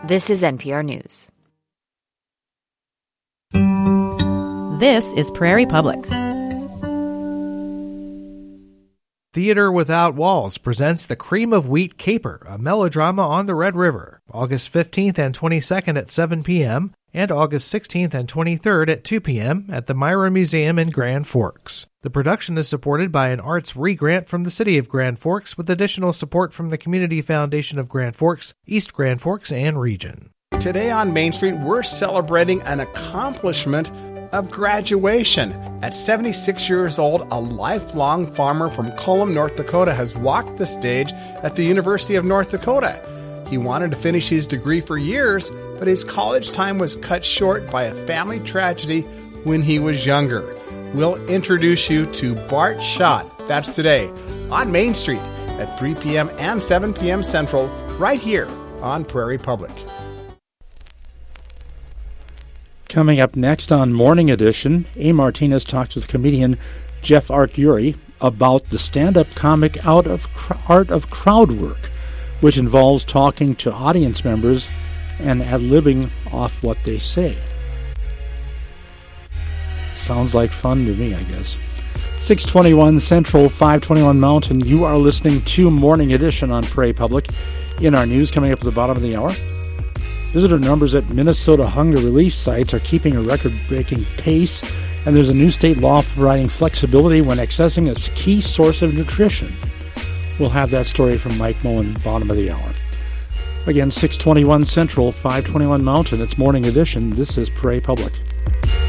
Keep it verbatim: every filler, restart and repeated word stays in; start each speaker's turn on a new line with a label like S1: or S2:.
S1: This is N P R News.
S2: This is Prairie Public.
S3: Theater Without Walls presents The Cream of Wheat Caper, a melodrama on the Red River, August fifteenth and twenty-second at seven p.m. and August sixteenth and twenty-third at two p.m. at the Myra Museum in Grand Forks. The production is supported by an arts re-grant from the City of Grand Forks with additional support from the Community Foundation of Grand Forks, East Grand Forks, and Region.
S4: Today on Main Street, we're celebrating an accomplishment of graduation. At seventy-six years old, a lifelong farmer from Cullum, North Dakota has walked the stage at the University of North Dakota. He wanted to finish his degree for years, but his college time was cut short by a family tragedy when he was younger. We'll introduce you to Bart Schott. That's today on Main Street at three p.m. and seven p.m. Central, right here on Prairie Public.
S5: Coming up next on Morning Edition, A. Martinez talks with comedian Jeff Arcuri about the stand-up comic out of cr- art of crowd work, which involves talking to audience members and ad-libbing off what they say. Sounds like fun to me, I guess. six twenty-one Central, five twenty-one Mountain. You are listening to Morning Edition on Prairie Public. In our news, coming up at the bottom of the hour, visitor numbers at Minnesota hunger relief sites are keeping a record-breaking pace, and there's a new state law providing flexibility when accessing a key source of nutrition. We'll have that story from Mike Moen, bottom of the hour. Again, six twenty-one Central, five twenty-one Mountain. It's Morning Edition. This is Prairie Public.